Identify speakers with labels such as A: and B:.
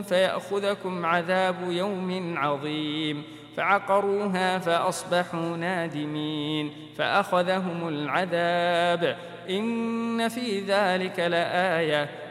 A: فيأخذكم عذاب يوم عظيم. فعقروها فأصبحوا نادمين فأخذهم العذاب. إن في ذلك لآية